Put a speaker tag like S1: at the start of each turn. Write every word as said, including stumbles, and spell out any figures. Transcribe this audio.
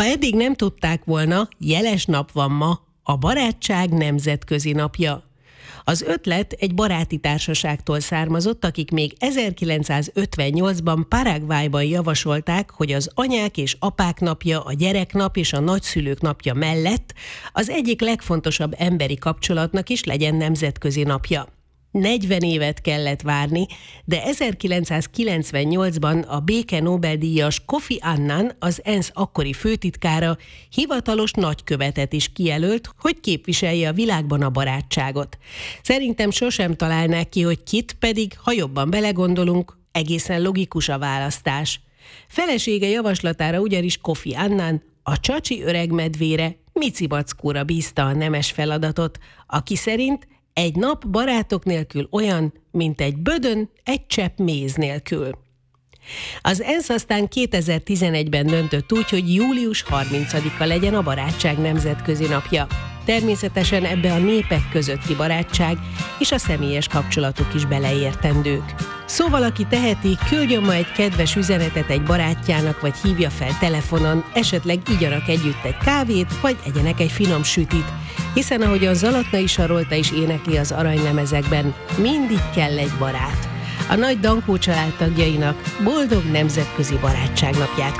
S1: Ha eddig nem tudták volna, jeles nap van ma, a barátság nemzetközi napja. Az ötlet egy baráti társaságtól származott, akik még ezerkilencszázötvennyolcban Paraguayban javasolták, hogy az anyák és apák napja, a gyereknap és a nagyszülők napja mellett az egyik legfontosabb emberi kapcsolatnak is legyen nemzetközi napja. negyven évet kellett várni, de ezerkilencszázkilencvennyolcban a béke Nobel-díjas Kofi Annan, az ENSZ akkori főtitkára, hivatalos nagykövetet is kijelölt, hogy képviselje a világban a barátságot. Szerintem sosem találnák ki, hogy kit, pedig, ha jobban belegondolunk, egészen logikus a választás. Felesége javaslatára ugyanis Kofi Annan a csacsi öreg medvére, Mici Mackóra bízta a nemes feladatot, aki szerint egy nap barátok nélkül olyan, mint egy bödön egy csepp méz nélkül. Az ENSZ aztán kétezer-tizenegyben döntött úgy, hogy július harmincadika legyen a barátság nemzetközi napja. Természetesen ebbe a népek közötti barátság és a személyes kapcsolatok is beleértendők. Szóval aki teheti, küldjön ma egy kedves üzenetet egy barátjának, vagy hívja fel telefonon, esetleg igyanak együtt egy kávét, vagy egyenek egy finom sütit. Hiszen ahogy a Zalatnai Sarolta is énekli az aranylemezekben, mindig kell egy barát. A nagy Dankó család tagjainak boldog nemzetközi barátságnapját